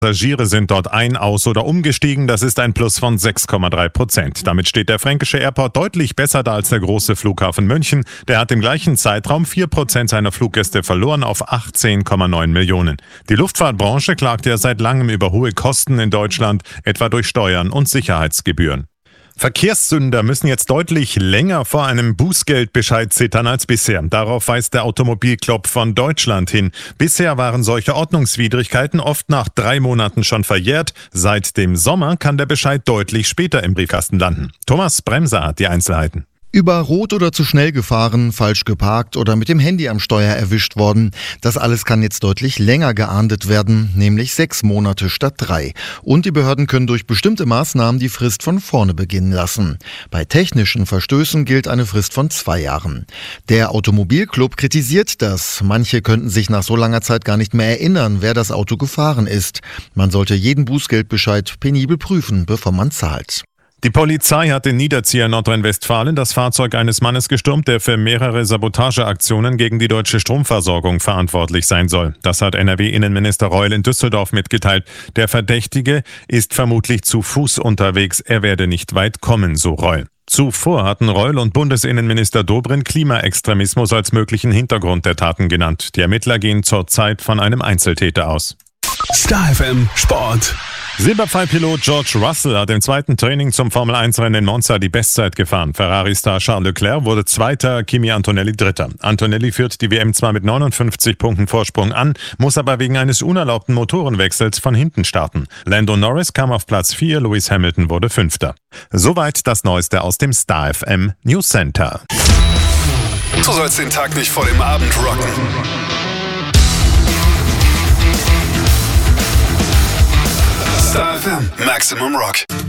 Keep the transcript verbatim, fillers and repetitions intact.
Passagiere sind dort ein-, aus- oder umgestiegen. Das ist ein Plus von sechs Komma drei Prozent. Damit steht der Fränkische Airport deutlich besser da als der große Flughafen München. Der hat im gleichen Zeitraum vier Prozent seiner Fluggäste verloren auf achtzehn Komma neun Millionen. Die Luftfahrtbranche klagt ja seit langem über hohe Kosten in Deutschland, etwa durch Steuern und Sicherheitsgebühren. Verkehrssünder müssen jetzt deutlich länger vor einem Bußgeldbescheid zittern als bisher. Darauf weist der Automobilclub von Deutschland hin. Bisher waren solche Ordnungswidrigkeiten oft nach drei Monaten schon verjährt. Seit dem Sommer kann der Bescheid deutlich später im Briefkasten landen. Thomas Bremser hat die Einzelheiten. Über Rot oder zu schnell gefahren, falsch geparkt oder mit dem Handy am Steuer erwischt worden. Das alles kann jetzt deutlich länger geahndet werden, nämlich sechs Monate statt drei. Und die Behörden können durch bestimmte Maßnahmen die Frist von vorne beginnen lassen. Bei technischen Verstößen gilt eine Frist von zwei Jahren. Der Automobilclub kritisiert das. Manche könnten sich nach so langer Zeit gar nicht mehr erinnern, wer das Auto gefahren ist. Man sollte jeden Bußgeldbescheid penibel prüfen, bevor man zahlt. Die Polizei hat in Niederzieher, Nordrhein-Westfalen, das Fahrzeug eines Mannes gestürmt, der für mehrere Sabotageaktionen gegen die deutsche Stromversorgung verantwortlich sein soll. Das hat N R W-Innenminister Reul in Düsseldorf mitgeteilt. Der Verdächtige ist vermutlich zu Fuß unterwegs. Er werde nicht weit kommen, so Reul. Zuvor hatten Reul und Bundesinnenminister Dobrindt Klimaextremismus als möglichen Hintergrund der Taten genannt. Die Ermittler gehen zurzeit von einem Einzeltäter aus. Star F M Sport. Silberpfeilpilot George Russell hat im zweiten Training zum Formel eins Rennen in Monza die Bestzeit gefahren. Ferrari-Star Charles Leclerc wurde Zweiter, Kimi Antonelli Dritter. Antonelli führt die W M zwar mit neunundfünfzig Punkten Vorsprung an, muss aber wegen eines unerlaubten Motorenwechsels von hinten starten. Lando Norris kam auf Platz vier, Lewis Hamilton wurde Fünfter. Soweit das Neueste aus dem Star F M News Center. Du sollst den Tag nicht vor dem Abend rocken. Star F M Maximum Rock.